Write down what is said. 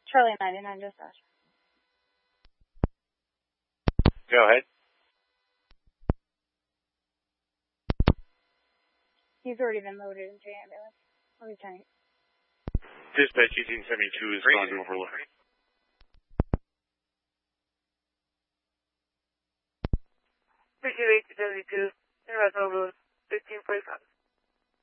Charlie 99 dispatch. Go ahead. He's already been loaded into the ambulance. Lieutenant. Dispatch 1872 is on overload. 1872, Overload, 1545.